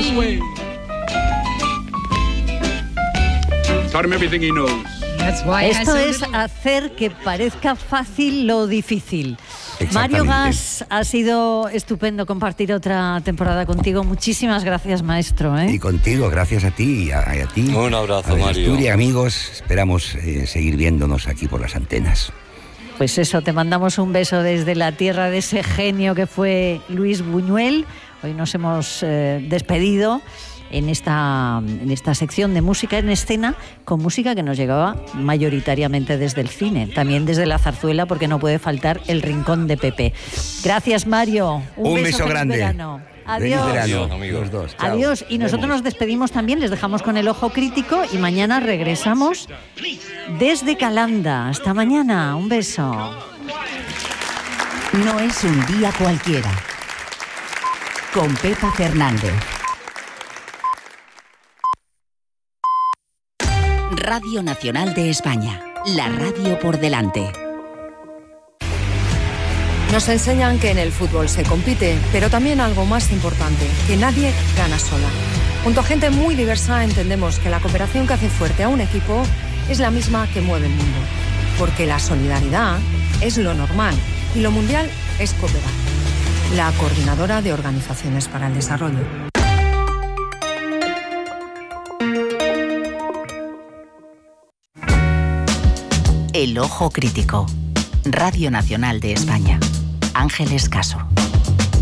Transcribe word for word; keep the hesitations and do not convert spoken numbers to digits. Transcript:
this way. Taught him everything he knows. Esto es hacer que parezca fácil lo difícil. Mario Gas, ha sido estupendo compartir otra temporada contigo. Muchísimas gracias, maestro, ¿eh? Y contigo, gracias a ti y a, y a ti. Un abrazo, a Mario. Asturias, amigos, esperamos eh, seguir viéndonos aquí por las antenas. Pues eso, te mandamos un beso desde la tierra de ese genio que fue Luis Buñuel. Hoy nos hemos eh, despedido en esta, en esta sección de música en escena, con música que nos llegaba mayoritariamente desde el cine, también desde la zarzuela, porque no puede faltar el rincón de Pepe. Gracias, Mario. Un, un beso, beso grande. Verano. Adiós. Feliz verano, Adiós, amigos. los dos. Chao. Adiós. Y nosotros nos despedimos también, les dejamos con el ojo crítico y mañana regresamos desde Calanda. Hasta mañana. Un beso. No es un día cualquiera. Con Pepa Fernández. Radio Nacional de España, la radio por delante. Nos enseñan que en el fútbol se compite, pero también algo más importante, que nadie gana sola. Junto a gente muy diversa entendemos que la cooperación que hace fuerte a un equipo es la misma que mueve el mundo. Porque la solidaridad es lo normal y lo mundial es cooperar. La Coordinadora de Organizaciones para el Desarrollo. El ojo crítico. Radio Nacional de España. Ángeles Caso.